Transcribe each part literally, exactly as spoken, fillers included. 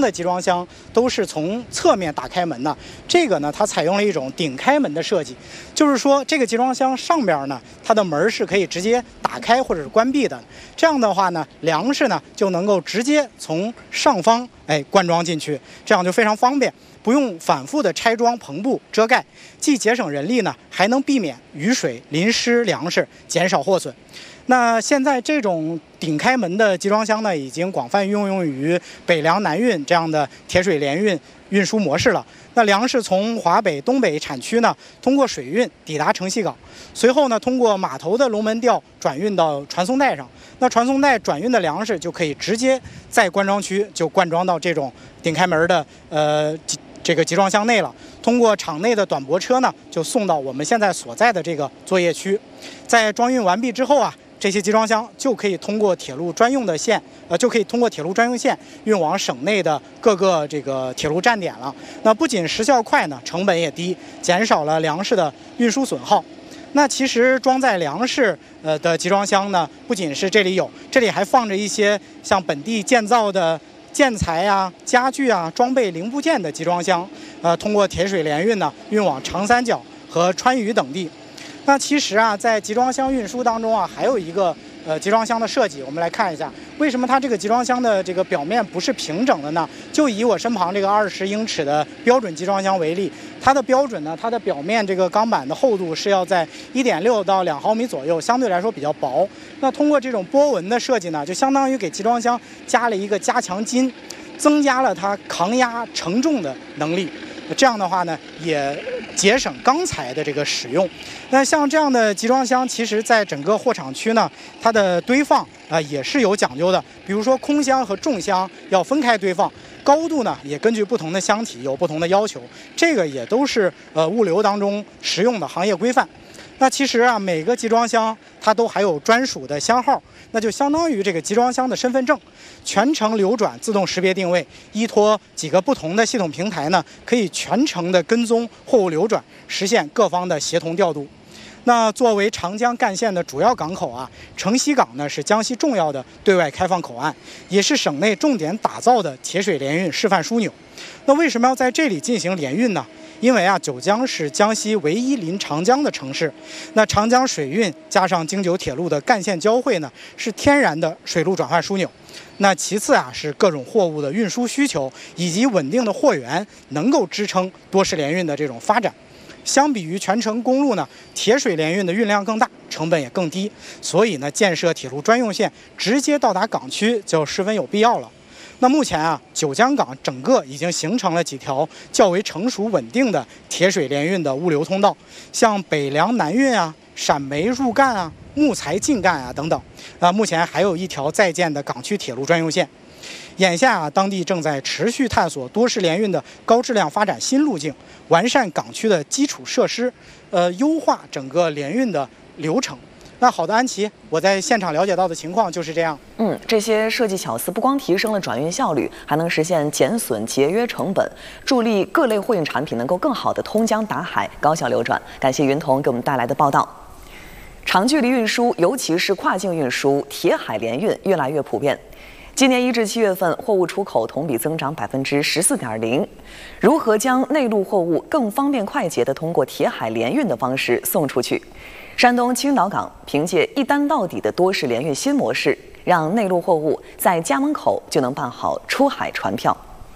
的集装箱都是从侧面打开门的，这个呢，它采用了一种顶开门的设计，就是说这个集装箱上边呢，它的门是可以直接打开或者是关闭的。这样的话呢，粮食呢就能够直接从上方哎灌装进去，这样就非常方便。不用反复的拆装篷布遮盖，既节省人力呢，还能避免雨水淋湿粮食，减少货损。那现在这种顶开门的集装箱呢，已经广泛运用于北粮南运这样的铁水联运运输模式了。那粮食从华北、东北产区呢，通过水运抵达城西港，随后呢，通过码头的龙门吊转运到传送带上。那传送带转运的粮食就可以直接在灌装区就灌装到这种顶开门的呃。这个集装箱内了，通过场内的短驳车呢，就送到我们现在所在的这个作业区。在装运完毕之后啊，这些集装箱就可以通过铁路专用的线，呃，就可以通过铁路专用线运往省内的各个这个铁路站点了。那不仅时效快呢，成本也低，减少了粮食的运输损耗。那其实装载粮食呃的集装箱呢，不仅是这里有，这里还放着一些像本地建造的建材啊、家具啊、装备零部件的集装箱，呃，通过铁水联运呢，运往长三角和川渝等地。那其实啊，在集装箱运输当中啊，还有一个呃集装箱的设计，我们来看一下，为什么它这个集装箱的这个表面不是平整的呢？就以我身旁这个二十英尺的标准集装箱为例，它的标准呢，它的表面这个钢板的厚度是要在一点六到两毫米左右，相对来说比较薄。那通过这种波纹的设计呢，就相当于给集装箱加了一个加强筋，增加了它抗压承重的能力。这样的话呢，也节省钢材的这个使用。那像这样的集装箱，其实在整个货场区呢，它的堆放啊、呃、也是有讲究的。比如说空箱和重箱要分开堆放，高度呢也根据不同的箱体有不同的要求。这个也都是呃物流当中实用的行业规范。那其实啊，每个集装箱它都还有专属的箱号，那就相当于这个集装箱的身份证，全程流转自动识别定位，依托几个不同的系统平台呢，可以全程的跟踪货物流转，实现各方的协同调度。那作为长江干线的主要港口啊，城西港呢是江西重要的对外开放口岸，也是省内重点打造的铁水联运示范枢纽。那为什么要在这里进行联运呢？因为啊，九江是江西唯一临长江的城市，那长江水运加上京九铁路的干线交汇呢，是天然的水陆转换枢纽。那其次啊，是各种货物的运输需求以及稳定的货源，能够支撑多式联运的这种发展。相比于全程公路呢，铁水联运的运量更大，成本也更低，所以呢，建设铁路专用线直接到达港区就十分有必要了。那目前啊，九江港整个已经形成了几条较为成熟稳定的铁水联运的物流通道，像北粮南运啊、陕煤入赣啊、木材进赣啊等等。啊，目前还有一条在建的港区铁路专用线。眼下啊，当地正在持续探索多式联运的高质量发展新路径，完善港区的基础设施，呃，优化整个联运的流程。那好的，安琪，我在现场了解到的情况就是这样。 嗯，这些设计巧思不光提升了转运效率，还能实现减损、节约成本，助力各类货运产品能够更好的通江达海、高效流转。感谢云彤给我们带来的报道。长距离运输，尤其是跨境运输，铁海联运越来越普遍。今年一至七月份，货物出口同比增长百分之十四点零。如何将内陆货物更方便快捷地通过铁海联运的方式送出去？山东青岛港凭借一单到底的多式联运新模式，让内陆货物在家门口就能办好出海船票。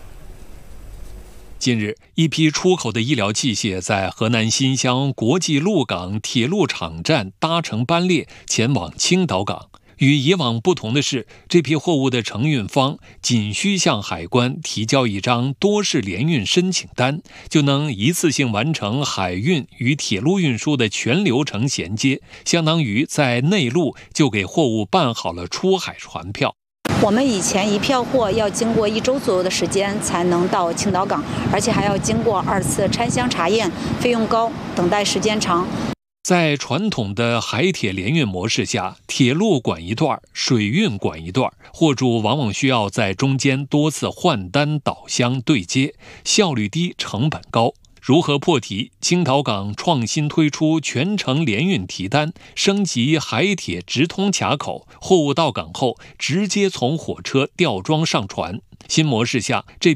近日，一批出口的医疗器械在河南新乡国际陆港铁路场站搭乘班列前往青岛港。与以往不同的是，这批货物的承运方仅需向海关提交一张多式联运申请单，就能一次性完成海运与铁路运输的全流程衔接，相当于在内陆就给货物办好了出海船票。 我们以前一票货要经过一周左右的时间才能到青岛港，而且还要经过二次拆箱查验，费用高，等待时间长。 在传统的海铁联运模式下，铁路管一段，水运管一段，货主往往需要在中间多次换单、倒箱、对接，效率低，成本高。如何破题？青岛港创新推出全程联运提单，升级海铁直通卡口，货物到港后直接从火车吊装上船。新模式下，这